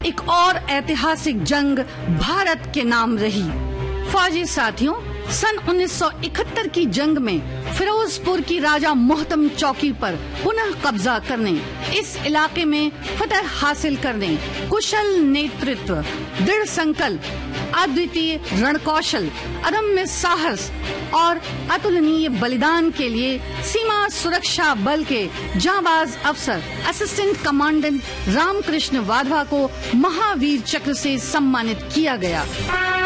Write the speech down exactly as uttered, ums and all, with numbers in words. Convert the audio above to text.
एक और ऐतिहासिक जंग भारत के नाम रही। फौजी साथियों, सन उन्नीस सौ इकहत्तर की जंग में फिरोजपुर की राजा मोहतम चौकी पर पुनः कब्जा करने, इस इलाके में फतह हासिल करने, कुशल नेतृत्व, दृढ़ संकल्प, अद्वितीय रणकौशल, अदम्य साहस और अतुलनीय बलिदान के लिए सीमा सुरक्षा बल के जांबाज अफसर असिस्टेंट कमांडेंट रामकृष्ण वाधवा को महावीर चक्र से सम्मानित किया गया।